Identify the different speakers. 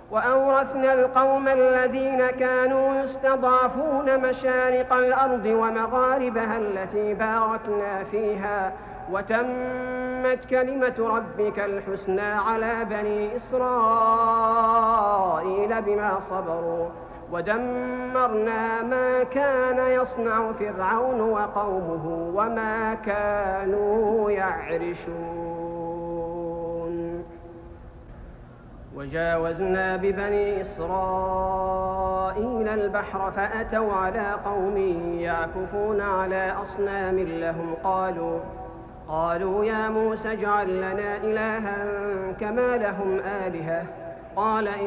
Speaker 1: وأورثنا القوم الذين كانوا يستضعفون مشارق الأرض ومغاربها التي باركنا فيها وتمت كلمة ربك الحسنى على بني إسرائيل بما صبروا ودمرنا ما كان يصنع فرعون وقومه وما كانوا يعرشون. وجاوزنا ببني إسرائيل البحر فأتوا على قوم يعكفون على أصنام لهم قالوا يا موسى اجعل لنا إلها كما لهم آلهة قال